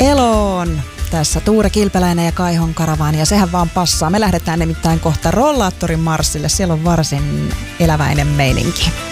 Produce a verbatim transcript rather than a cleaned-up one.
eloon. Tässä Tuure Kilpeläinen ja Kaihon Karavaani, ja sehän vaan passaa. Me lähdetään nimittäin kohta rollaattorin marssille. Siellä on varsin eläväinen meininki.